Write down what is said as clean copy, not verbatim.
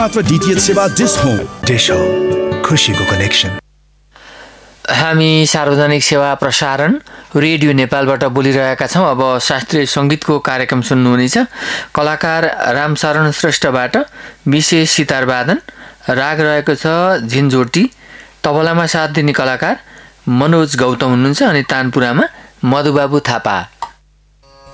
मात्र डीटीएच सेवा dish home. Dish home, खुसीको कनेक्सन। हामी सार्वजनिक सेवा प्रसारण रेडियो नेपालबाट बोलिरहेका छौँ। अब शास्त्रीय सङ्गीतको कार्यक्रम सुन्नुहुनेछ। कलाकार रामशरण श्रेष्ठबाट विशेष सितार वादन, राग रहेको छ झिन्झोटी, तबलामा साथ दिने कलाकार मनोज गौतम हुनुहुन्छ अनि तानपुरामा मधुबाबु थापा।